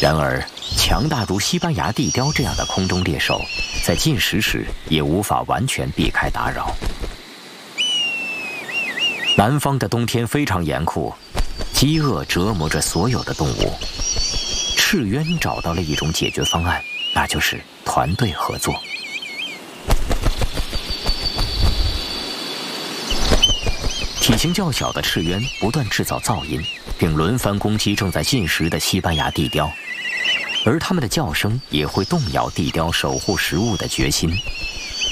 然而，强大如西班牙地雕这样的空中猎手，在进食时也无法完全避开打扰。南方的冬天非常严酷，饥饿折磨着所有的动物。赤鸢找到了一种解决方案，那就是团队合作。体型较小的赤鸢不断制造噪音，并轮番攻击正在进食的西班牙地雕，而它们的叫声也会动摇地雕守护食物的决心。